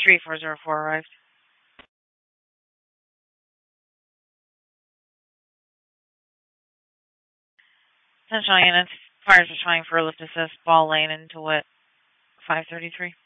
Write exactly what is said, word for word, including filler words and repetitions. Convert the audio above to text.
three four zero four arrived. Central units. Fires are trying for lift assist. Ball lane into what? five thirty-three.